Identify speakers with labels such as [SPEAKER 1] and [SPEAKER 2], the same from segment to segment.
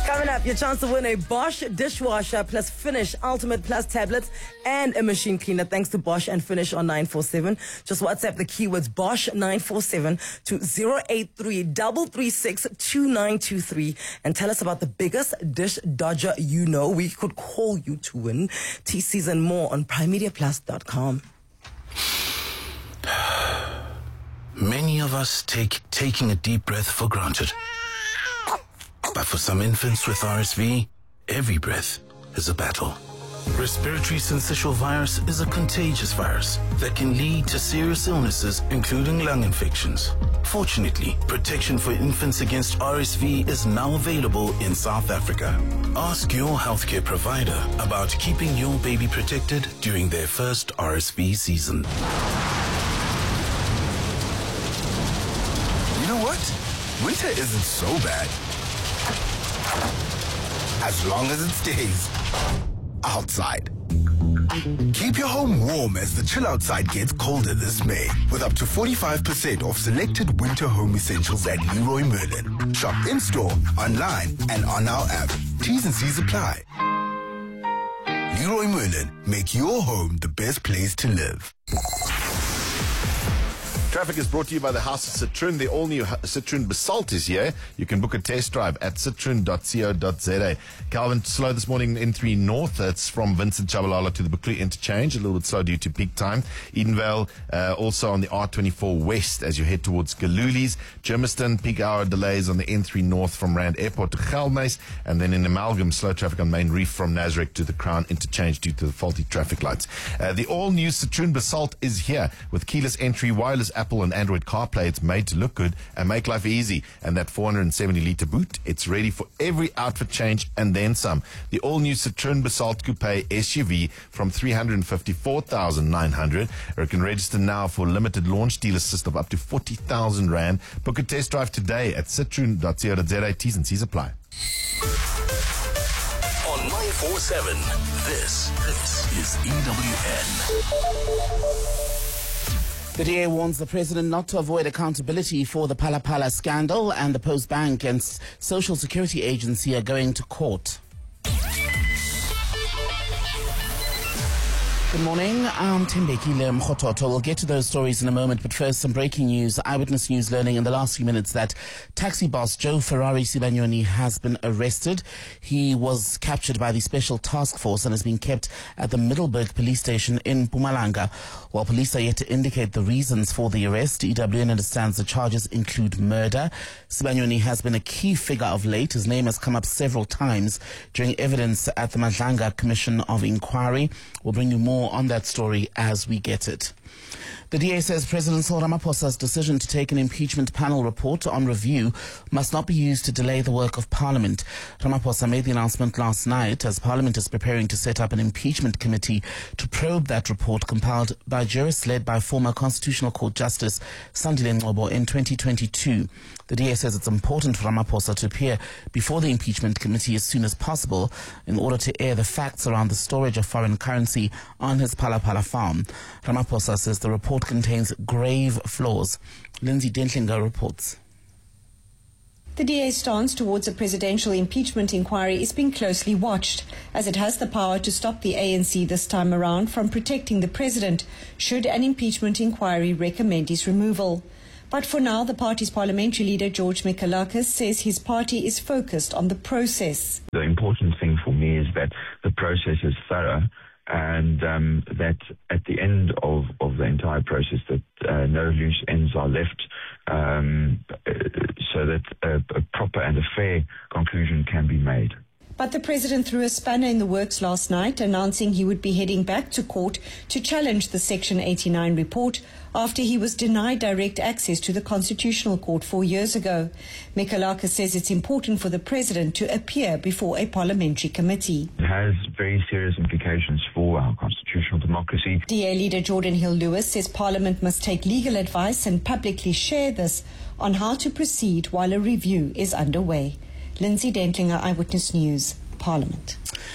[SPEAKER 1] Coming up, your chance to win a Bosch dishwasher plus Finish Ultimate Plus tablets and a machine cleaner thanks to Bosch and Finish on 947. Just WhatsApp the keywords Bosch 947 to 083-336-2923 and tell us about the biggest dish dodger you know. We could call you to win. TCs and more on primemediaplus.com.
[SPEAKER 2] Many of us take taking a deep breath for granted. But for some infants with RSV, every breath is a battle. Respiratory syncytial virus is a contagious virus that can lead to serious illnesses, including lung infections. Fortunately, protection for infants against RSV is now available in South Africa. Ask your healthcare provider about keeping your baby protected during their first RSV season.
[SPEAKER 3] You know what? Winter isn't so bad. As long as it stays outside. Keep your home warm as the chill outside gets colder this May with up to 45% off selected winter home essentials at Leroy Merlin. Shop in-store, online, and on our app. T's and C's apply. Leroy Merlin, make your home the best place to live.
[SPEAKER 4] Traffic is brought to you by the House of Citroen. The all-new Citroen Basalt is here. You can book a test drive at citroen.co.za. Calvin, slow this morning in N3 North. It's from Vincent Chabalala to the Bukley interchange. A little bit slow due to peak time. Edenvale, also on the R24 West as you head towards Galuli's. Germiston, peak hour delays on the N3 North from Rand Airport to Gelmace. And then in Amalgam, slow traffic on Main Reef from Nazareth to the Crown interchange due to the faulty traffic lights. The all-new Citroen Basalt is here with keyless entry, wireless Apple and Android CarPlay. It's made to look good and make life easy. And that 470-litre boot, it's ready for every outfit change and then some. The all-new Citroen Basalt Coupe SUV from 354,900. You can register now for limited launch deal assist of up to 40,000 Rand. Book a test drive today at citroen.co.za. T's and C's apply.
[SPEAKER 2] On 947, this is EWN.
[SPEAKER 5] The DA warns the president not to avoid accountability for the Phala Phala scandal, and the Post Bank and Social Security Agency are going to court. Good morning, I'm Tembekile Mkhototo. We'll get to those stories in a moment, but first some breaking news. Eyewitness News learning in the last few minutes that taxi boss Joe Ferrari Sibanyoni has been arrested. He was captured by the Special Task Force and has been kept at the Middelburg police station in Mpumalanga. While police are yet to indicate the reasons for the arrest, EWN understands the charges include murder. Sibanyoni has been a key figure of late. His name has come up several times during evidence at the Madlanga Commission of Inquiry. We'll bring you more on that story as we get it. The DA says President Cyril Ramaphosa's decision to take an impeachment panel report on review must not be used to delay the work of Parliament. Ramaphosa made the announcement last night as Parliament is preparing to set up an impeachment committee to probe that report compiled by jurists led by former Constitutional Court Justice Sandile Ngcobo in 2022. The DA says it's important for Ramaphosa to appear before the impeachment committee as soon as possible in order to air the facts around the storage of foreign currency on his Phala Phala farm. Ramaphosa says the report contains grave flaws. Lindsay Dentlinger reports.
[SPEAKER 6] The DA's stance towards a presidential impeachment inquiry is being closely watched, as it has the power to stop the ANC this time around from protecting the president should an impeachment inquiry recommend his removal. But for now, the party's parliamentary leader, George Mikalakis, says his party is focused on the process.
[SPEAKER 7] The important thing for me is that the process is thorough, and that at the end of the entire process that no loose ends are left, so that a proper and a fair conclusion can be made.
[SPEAKER 6] But the president threw a spanner in the works last night, announcing he would be heading back to court to challenge the Section 89 report after he was denied direct access to the Constitutional Court 4 years ago. Mikalakis says it's important for the president to appear before a parliamentary committee.
[SPEAKER 7] It has very serious implications for our constitutional democracy.
[SPEAKER 6] DA leader Jordan Hill-Lewis says Parliament must take legal advice and publicly share this on how to proceed while a review is underway. Lindsay Dentlinger, Eyewitness News, Parliament.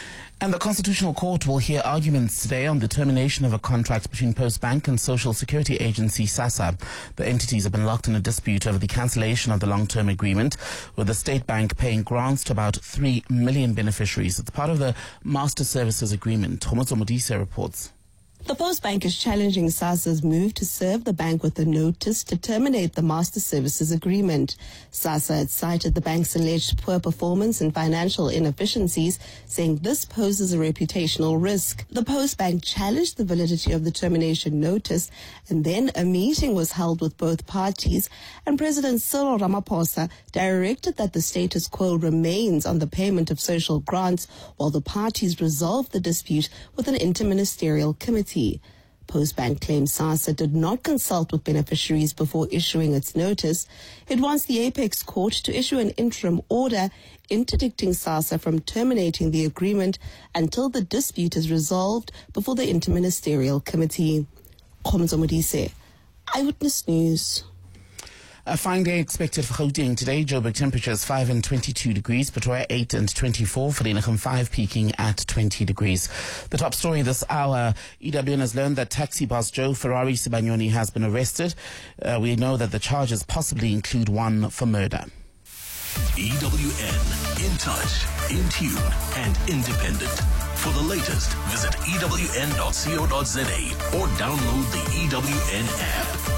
[SPEAKER 5] And the Constitutional Court will hear arguments today on the termination of a contract between Postbank and Social Security Agency SASSA. The entities have been locked in a dispute over the cancellation of the long-term agreement, with the State Bank paying grants to about 3 million beneficiaries. It's part of the Master Services Agreement. Homozo Modise reports.
[SPEAKER 8] The Postbank is challenging SASSA's move to serve the bank with a notice to terminate the Master Services Agreement. SASSA had cited the bank's alleged poor performance and financial inefficiencies, saying this poses a reputational risk. The Postbank challenged the validity of the termination notice, and then a meeting was held with both parties, and President Cyril Ramaphosa directed that the status quo remains on the payment of social grants while the parties resolve the dispute with an interministerial committee. Postbank claims SASSA did not consult with beneficiaries before issuing its notice. It wants the Apex Court to issue an interim order interdicting SASSA from terminating the agreement until the dispute is resolved before the interministerial committee. Homozo Modise, Eyewitness News.
[SPEAKER 5] A fine day expected for Gauteng today. Joburg temperatures 5 and 22 degrees. Pretoria 8 and 24. Vereeniging 5 peaking at 20 degrees. The top story this hour. EWN has learned that taxi boss Joe Ferrari Sibanyoni has been arrested. We know that the charges possibly include one for murder.
[SPEAKER 2] EWN, in touch, in tune, and independent. For the latest, visit ewn.co.za or download the EWN app.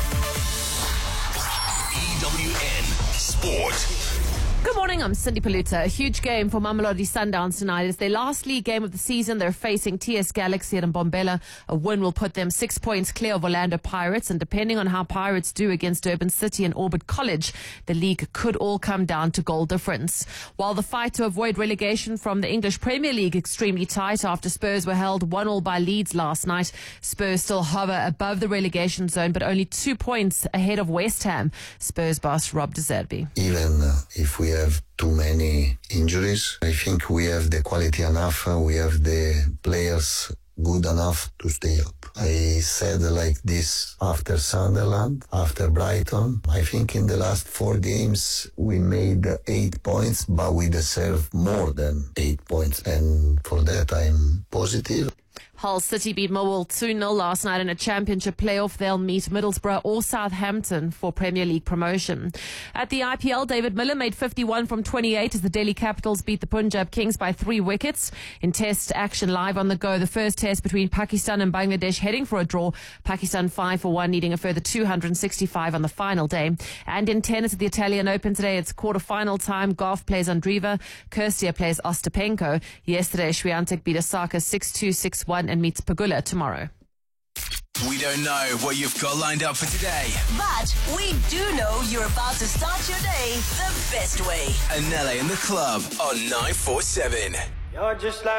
[SPEAKER 2] EWN Sport.
[SPEAKER 9] Good morning, I'm Cindy Paluta. A huge game for Mamelodi Sundowns tonight. It's their last league game of the season. They're facing TS Galaxy at Mbombela. A win will put them 6 points clear of Orlando Pirates, and depending on how Pirates do against Durban City and Orbit College, the league could all come down to goal difference. While the fight to avoid relegation from the English Premier League extremely tight after Spurs were held 1-1 by Leeds last night, Spurs still hover above the relegation zone, but only 2 points ahead of West Ham. Spurs boss Rob De Zerbi.
[SPEAKER 10] Even if we have too many injuries, I think we have the quality enough, we have the players good enough to stay up. I said like this after Sunderland, after Brighton. I think in the last 4 games we made 8 points, but we deserve more than 8 points, and for that I'm positive.
[SPEAKER 9] Hull City beat Millwall 2-0 last night in a championship playoff. They'll meet Middlesbrough or Southampton for Premier League promotion. At the IPL, David Miller made 51 from 28 as the Delhi Capitals beat the Punjab Kings by 3 wickets. In test action live on the go, the first test between Pakistan and Bangladesh heading for a draw. Pakistan 5-1, needing a further 265 on the final day. And in tennis at the Italian Open today, it's quarter-final time. Goff plays Andreeva. Kirstia plays Ostapenko. Yesterday, Swiatek beat Osaka 6-2, 6-1 and meets Pagula tomorrow.
[SPEAKER 11] We don't know what you've got lined up for today,
[SPEAKER 12] but we do know you're about to start your day the best way.
[SPEAKER 11] Anele in the club on 947.
[SPEAKER 13] You're just like